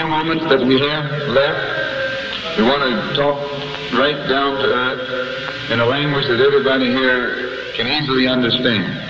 few moments that we have left, we want to talk right down to earth in a language that everybody here can easily understand.